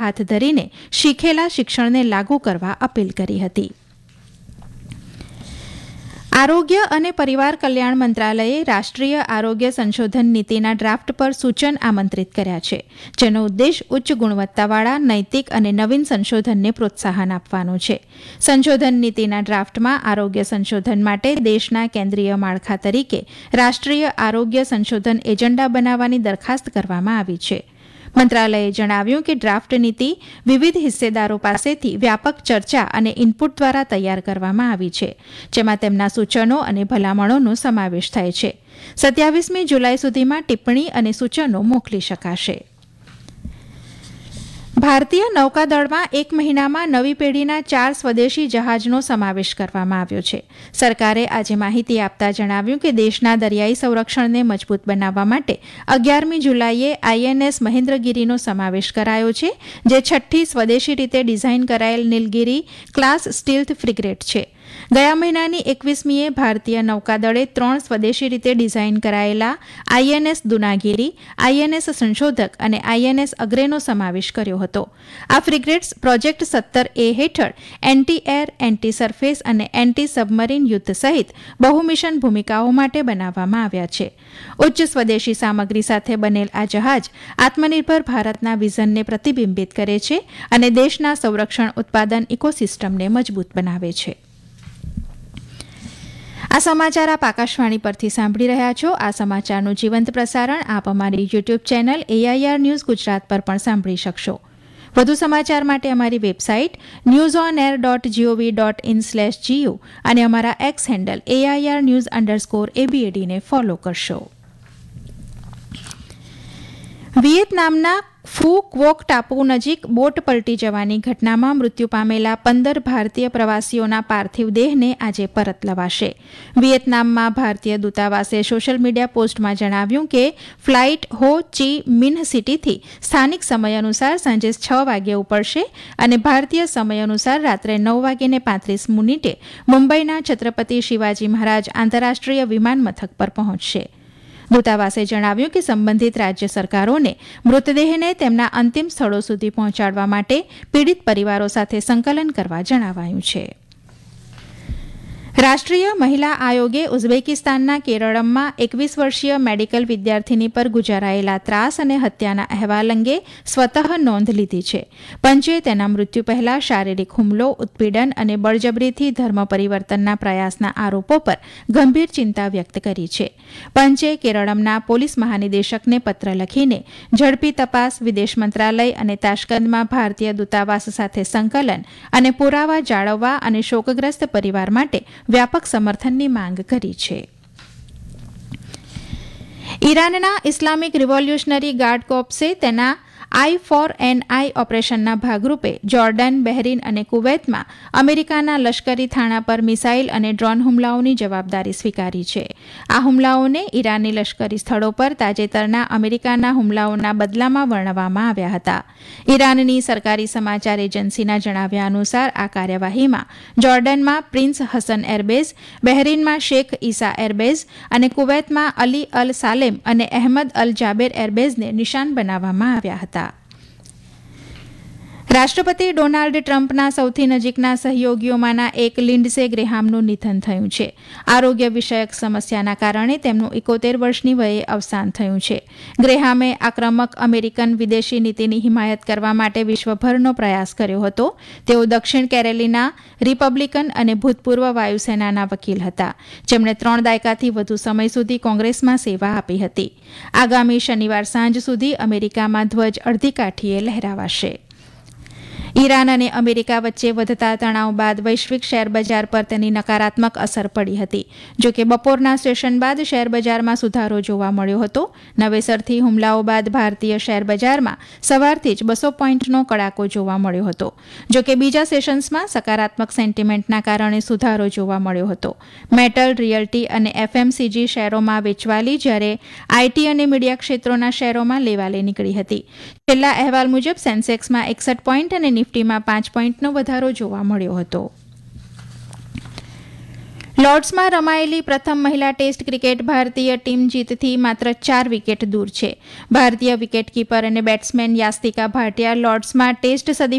હાથ ધરીને શીખેલા શિક્ષણને લાગુ કરવા અપીલ કરી હતી. આરોગ્ય અને પરિવાર કલ્યાણ મંત્રાલયે રાષ્ટ્રીય આરોગ્ય સંશોધન નીતિના ડ્રાફ્ટ પર સૂચન આમંત્રિત કર્યા છે, જેનો ઉદ્દેશ ઉચ્ચ ગુણવત્તાવાળા નૈતિક અને નવીન સંશોધનને પ્રોત્સાહન આપવાનો છે. સંશોધન નીતિના ડ્રાફ્ટમાં આરોગ્ય સંશોધન માટે દેશના કેન્દ્રીય માળખા તરીકે રાષ્ટ્રીય આરોગ્ય સંશોધન એજન્ડા બનાવવાની દરખાસ્ત કરવામાં આવી છે. મંત્રાલયે જણાવ્યું કે ડ્રાફ્ટ નીતિ વિવિધ હિસ્સેદારો પાસેથી વ્યાપક ચર્ચા અને ઇનપુટ દ્વારા તૈયાર કરવામાં આવી છે, જેમાં તેમના સૂચનો અને ભલામણોનો સમાવેશ થાય છે. 27મી જુલાઈ સુધીમાં ટિપ્પણી અને સૂચનો મોકલી શકાશે. ભારતીય નૌકાદળમાં એક મહિનામાં નવી પેઢીના 4 સ્વદેશી જહાજનો સમાવેશ કરવામાં આવ્યો છે. સરકારે આજે માહિતી આપતા જણાવ્યું કે દેશના દરિયાઈ સંરક્ષણને મજબૂત બનાવવા માટે 11મી જુલાઈએ INS મહેન્દ્રગીરીનો સમાવેશ કરાયો છે, જે 6ઠ્ઠી સ્વદેશી રીતે ડિઝાઇન કરાયેલ નીલગિરી ક્લાસ સ્ટીલ્થ ફ્રિગેટ છે. ગયા મહિનાની 21મીએ ભારતીય નૌકાદળે 3 સ્વદેશી રીતે ડિઝાઇન કરાયેલા INS દુનાગીરી, INS સંશોધક અને INS અગ્રેનો સમાવેશ કર્યો હતો. આ ફ્રિગેટ્સ પ્રોજેક્ટ 17A હેઠળ એન્ટી એર, એન્ટી સરફેસ અને એન્ટી સબમરીન યુદ્ધ સહિત બહુમિશન ભૂમિકાઓ માટે બનાવવામાં આવ્યા છે. ઉચ્ચ સ્વદેશી સામગ્રી સાથે બનેલ આ જહાજ આત્મનિર્ભર ભારતના વિઝનને પ્રતિબિંબિત કરે છે અને દેશના સંરક્ષણ ઉત્પાદન ઇકોસિસ્ટમને મજબૂત બનાવે છે. આ સમાચાર આપ આકાશવાણી પરથી સાંભળી રહ્યા છો. આ સમાચારનું જીવંત પ્રસારણ આપ અમારી YouTube channel AIR news Gujarat પર પણ સાંભળી શકશો. વધુ સમાચાર માટે અમારી વેબસાઇટ newsonair.gov.in/gu અને અમારા એક્સ હેન્ડલ AIR_news_ABAD ને ફોલો કરશો. વિયેતનામના ફુ ક્વોક ટાપુ નજીક બોટ પલટી જવાની ઘટનામાં મૃત્યુ પામેલા 15 ભારતીય પ્રવાસીઓના પાર્થિવ દેહને આજે પરત લવાશે. વિયેતનામમાં ભારતીય દૂતાવાસે સોશિયલ મીડિયા પોસ્ટમાં જણાવ્યું કે ફ્લાઇટ હો ચી મિન્હ સિટીથી સ્થાનિક સમય અનુસાર સાંજે 6 વાગ્યે ઉપડશે અને ભારતીય સમય અનુસાર રાત્રે 9:35 મુંબઈના છત્રપતિ શિવાજી મહારાજ આંતરરાષ્ટ્રીય વિમાન મથક પર પહોંચશે. દૂતાવાસે જણાવ્યું કે સંબંધિત રાજ્ય સરકારોને મૃતદેહને તેમના અંતિમ સ્થળો સુધી પહોંચાડવા માટે પીડિત પરિવારો સાથે સંકલન કરવા જણાવાયું છે. રાષ્ટ્રીય મહિલા આયોગે ઉઝબેકિસ્તાનના કેરળમમાં 21 વર્ષીય મેડિકલ વિદ્યાર્થીની પર ગુજારાયેલા ત્રાસ અને હત્યાના અહેવાલ અંગે સ્વતઃ નોંધ લીધી છે. પંચે તેના મૃત્યુ પહેલા શારીરિક હુમલો, ઉત્પીડન અને બળજબરીથી ધર્મ પરિવર્તનના પ્રયાસના આરોપો પર ગંભીર ચિંતા વ્યક્ત કરી છે. પંચે કેરળમના પોલીસ મહાનિદેશકને પત્ર લખીને ઝડપી તપાસ, વિદેશ મંત્રાલય અને તાશ્કંદમાં ભારતીય દૂતાવાસ સાથે સંકલન અને પુરાવા જાળવવા અને શોકગ્રસ્ત પરિવાર માટે વ્યાપક સમર્થનની માંગ કરી છે. ઈરાનના ઇસ્લામિક રિવોલ્યુશનરી ગાર્ડ કોર્પ્સે તેના I4NI ઓપરેશનના ભાગરૂપે જોર્ડન, બહેરીન અને કુવૈતમાં અમેરિકાના લશ્કરી થાણા પર મિસાઇલ અને ડ્રોન હુમલાઓની જવાબદારી સ્વીકારી છે. આ હુમલાઓને ઈરાની લશ્કરી સ્થળો પર તાજેતરના અમેરિકાના હુમલાઓના બદલામાં વર્ણવવામાં આવ્યા હતા. ઈરાનની સરકારી સમાચાર એજન્સીના જણાવ્યા અનુસાર આ કાર્યવાહીમાં જોર્ડનમાં પ્રિન્સ હસન એરબેઝ, બહેરીનમાં શેખ ઈસા એરબેઝ અને કુવૈતમાં અલી અલ સાલેમ અને અહેમદ અલ જાબેર એરબેઝને નિશાન બનાવવામાં આવ્યા હતા. રાષ્ટ્રપતિ ડોનાલ્ડ ટ્રમ્પના સૌથી નજીકના સહયોગીઓમાંના એક લિન્ડસે ગ્રેહામનું નિધન થયું છે. આરોગ્ય વિષયક સમસ્યાના કારણે તેમનું 71 વર્ષની વયે અવસાન થયું છે. ગ્રેહામે આક્રમક અમેરિકન વિદેશી નીતિની હિમાયત કરવા માટે વિશ્વભરનો પ્રયાસ કર્યો હતો. તેઓ દક્ષિણ કેરોલિના રિપબ્લિકન અને ભૂતપૂર્વ વાયુસેનાના વકીલ હતા, જેમણે 3 દાયકાથી વધુ સમય સુધી કોંગ્રેસમાં સેવા આપી હતી. આગામી શનિવાર સાંજ સુધી અમેરિકામાં ધ્વજ અડધી કાઠીએ લહેરાવાશે. ઈરાન અને અમેરિકા વચ્ચે વધતા તણાવ બાદ વૈશ્વિક શેરબજાર પર તેની નકારાત્મક અસર પડી હતી. જોકે બપોરના સેશન બાદ શેરબજારમાં સુધારો જોવા મળ્યો હતો. નવેસરથી હુમલાઓ બાદ ભારતીય શેરબજારમાં સવારથી જ 200 પોઈન્ટનો કડાકો જોવા મળ્યો હતો. જોકે બીજા સેશન્સમાં સકારાત્મક સેન્ટિમેન્ટના કારણે સુધારો જોવા મળ્યો હતો. મેટલ, રિયલ્ટી અને FMCG શેરોમાં વેચવાલી, જ્યારે IT અને મીડિયા ક્ષેત્રોના શેરોમાં લેવાલી નીકળી હતી. છેલ્લા અહેવાલ મુજબ સેન્સેક્સમાં 61 પોઈન્ટ અને નિફ્ટીમાં 5 પોઈન્ટનો વધારો જોવા મળ્યો હતો. લોર્ડ્સમાં રમાયેલી પ્રથમ મહિલા ટેસ્ટ ક્રિકેટ ભારતીય ટીમ જીતથી માત્ર 4 વિકેટ દૂર છે. ભારતીય વિકેટકીપર અને બેટ્સમેન યાસ્તિકા ભાટિયા લોર્ડ્સમાં ટેસ્ટ સદી